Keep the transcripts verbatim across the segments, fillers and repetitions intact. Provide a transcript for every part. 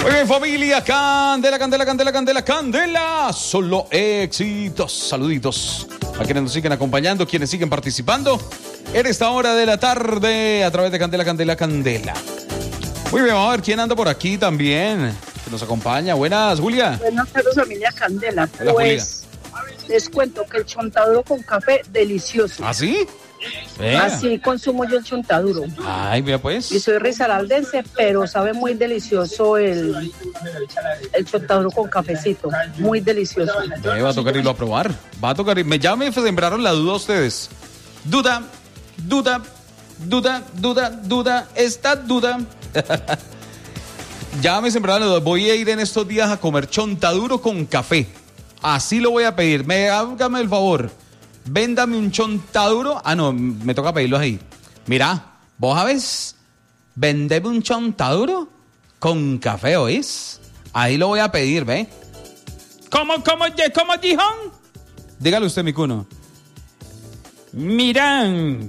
Muy bien, familia, candela, candela, candela, candela, candela. Solo éxitos. Saluditos a quienes nos siguen acompañando, quienes siguen participando en esta hora de la tarde a través de Candela, Candela, Candela. Muy bien, vamos a ver quién anda por aquí también, que nos acompaña. Buenas, Julia. Buenas tardes, familia Candela. Hola, pues Julia. Les cuento que el chontaduro con café, delicioso. ¿Ah, sí? Vea. Así consumo yo el chontaduro. Ay, mira pues. Y soy risaraldense, pero sabe muy delicioso el, el chontaduro con cafecito. Muy delicioso. Eh, va a tocar irlo a probar. Va a tocar ir. Me, ya me sembraron la duda ustedes. Duda, duda, duda, duda, duda, esta duda. Ya me sembraron la duda. Voy a ir en estos días a comer chontaduro con café. Así lo voy a pedir. Me, hágame el favor. Véndame un chontaduro. Ah, no, me toca pedirlo ahí. Mira, vos sabés, vendeme un chontaduro con café, ¿oís? Ahí lo voy a pedir, ¿ve? ¿Cómo, cómo, cómo dijo? Dígale usted, mi cuno. Mira,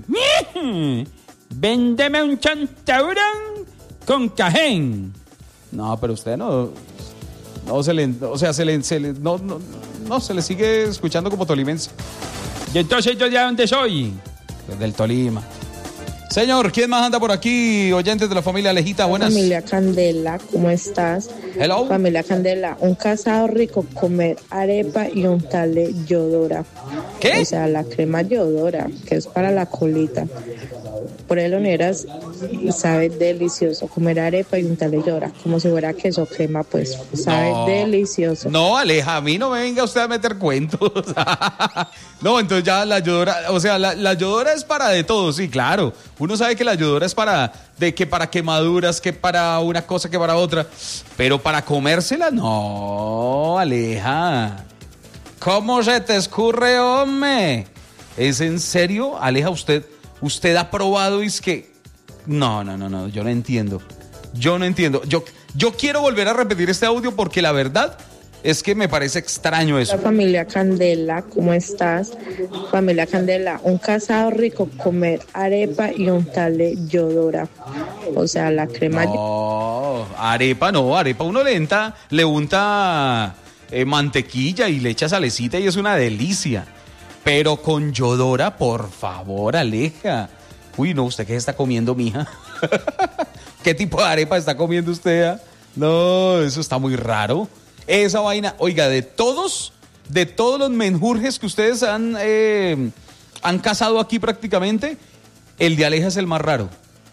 véndeme un chontaduro con café. No, pero usted no... No se le... O sea, se le... Se le no, no, no, se le sigue escuchando como tolimense. ¿Y entonces yo de dónde soy? Desde el Tolima. Señor, ¿quién más anda por aquí? Oyentes de la familia Alejita, buenas. Familia Candela, ¿cómo estás? Hello. Familia Candela, un casado rico, comer arepa y untarle yodora. ¿Qué? O sea, la crema yodora, que es para la colita. Por el oneras, sabe delicioso. Comer arepa y untarle yodora, como si fuera queso crema, pues sabe No. delicioso. No, Aleja, a mí no me venga usted a meter cuentos. No, entonces ya la yodora, o sea, la, la yodora es para de todo, sí, claro. Uno sabe que la yodora es para, de que para quemaduras, que para una cosa, que para otra. Pero para comérsela, no, Aleja. ¿Cómo se te escurre, hombre? ¿Es en serio, Aleja, usted, usted ha probado y es que... No, no, no, no, yo no entiendo. Yo no entiendo. Yo, yo quiero volver a repetir este audio porque la verdad es que me parece extraño eso. La familia Candela, ¿cómo estás? Familia Candela, un casado rico, comer arepa y untarle yodora. O sea, la crema... No, arepa no, arepa uno le unta, le unta eh, mantequilla y le echa salecita y es una delicia. Pero con yodora, por favor, Aleja. Uy, no, ¿usted qué está comiendo, mija? ¿Qué tipo de arepa está comiendo usted? ¿Ah? No, eso está muy raro. Esa vaina, oiga, de todos, de todos los menjurjes que ustedes han, eh, han cazado aquí prácticamente, el de Aleja es el más raro.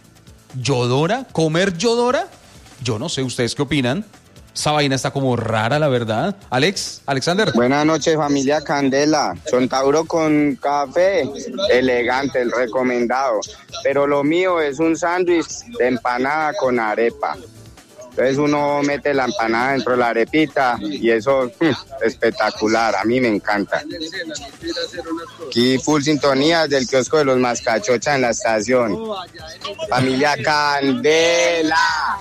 ¿Yodora? ¿Comer yodora? Yo no sé, ¿ustedes qué opinan? Esa vaina está como rara, la verdad. Alex, Alexander. Buenas noches, familia Candela. Chontaduro con café, elegante, el recomendado. Pero lo mío es un sándwich de empanada con arepa. Entonces uno mete la empanada dentro de la arepita y eso mmm, espectacular, a mí me encanta. Aquí full sintonía del kiosco de los Mascachocha en la estación. Familia Candela.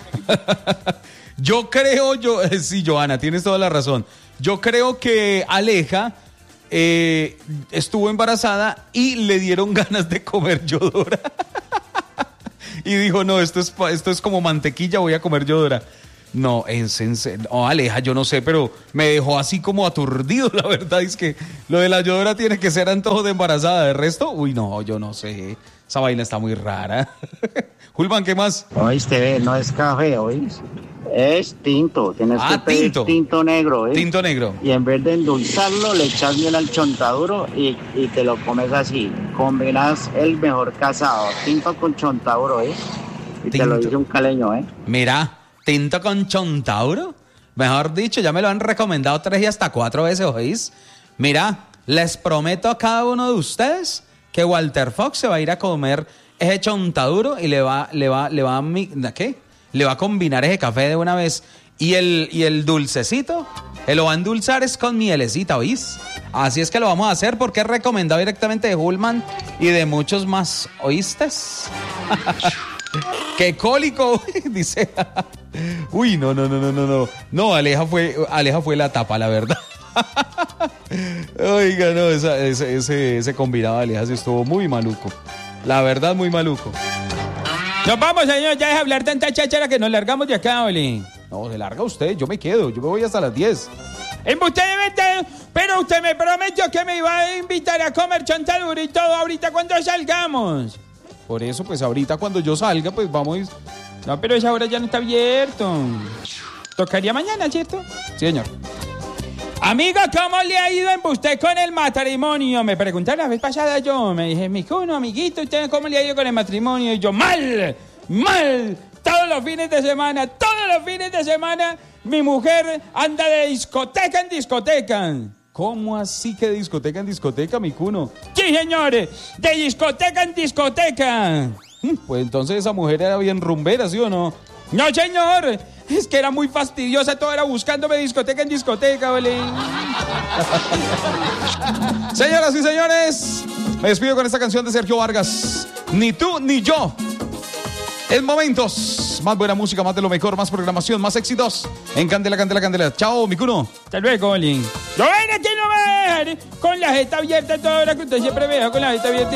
Yo creo, yo, sí, Johanna, tienes toda la razón. Yo creo que Aleja eh, estuvo embarazada y le dieron ganas de comer yodora. Y dijo, no, esto es, esto es como mantequilla, voy a comer yodora. No, en serio, no, Aleja, yo no sé, pero me dejó así como aturdido, la verdad es que lo de la yodora tiene que ser antojo de embarazada, de resto, uy, no, yo no sé, esa vaina está muy rara. Julman, ¿qué más? Oíste, ve, no es café, ¿oís? Es tinto, tienes Ah, que pedir tinto. tinto negro, ¿eh? Tinto negro. Y en vez de endulzarlo, le echas miel al chontaduro y, y te lo comes así. Combinas el mejor casado, tinto con chontaduro, ¿eh? Y Tinto. te lo dice un caleño, ¿eh? Mira, tinto con chontaduro. Mejor dicho, ya me lo han recomendado tres y hasta cuatro veces, ¿oís? Mira, les prometo a cada uno de ustedes que Walter Fox se va a ir a comer ese chontaduro y le va, le va, le va a... ¿Qué? Le va a combinar ese café de una vez. Y el, y el dulcecito, él lo va a endulzar es con mielecita, ¿oís? Así es que lo vamos a hacer porque es recomendado directamente de Hullman y de muchos más, ¿oíste? ¡Qué cólico! Dice. Uy, no, no, no, no, no, no. No, Aleja fue, Aleja fue la tapa, la verdad. Oiga, no, esa, ese, ese, ese combinado de Aleja sí estuvo muy maluco. La verdad, muy maluco. Nos vamos, señor, ya deja hablar tanta cháchara que nos largamos de acá, Oli. No, se larga usted, yo me quedo, yo me voy hasta las diez. Usted me mete- pero usted me prometió que me iba a invitar a comer chontaduro y todo ahorita cuando salgamos. Por eso, pues ahorita cuando yo salga, pues vamos. No, pero esa hora ya no está abierto. Tocaría mañana, ¿cierto? Sí, señor. Amiga, ¿cómo le ha ido en usted con el matrimonio? Me preguntaron la vez pasada yo, me dije, mi cuno, amiguito, ¿usted cómo le ha ido con el matrimonio? Y yo, mal, mal, todos los fines de semana, todos los fines de semana, mi mujer anda de discoteca en discoteca. ¿Cómo así que discoteca en discoteca, mi cuno? Sí, señores, de discoteca en discoteca. Pues entonces esa mujer era bien rumbera, ¿sí o no? No, señor, es que era muy fastidiosa, todo era buscándome discoteca en discoteca, ¿vale? Señoras y señores, me despido con esta canción de Sergio Vargas. Ni tú ni yo. En momentos, más buena música, más de lo mejor, más programación, más éxitos. En Candela, Candela, Candela. Chao, mi cuno. Hasta luego, Olin. Yo ven aquí no me va a dejar con la jeta abierta toda hora que usted siempre me deja con la jeta abierta.